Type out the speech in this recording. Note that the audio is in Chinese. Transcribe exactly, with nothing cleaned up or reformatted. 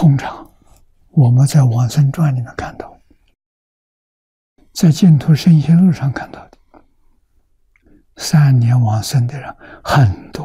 通常我们在往生传里面看到，在净土圣贤录上看到的，三年往生的人很多。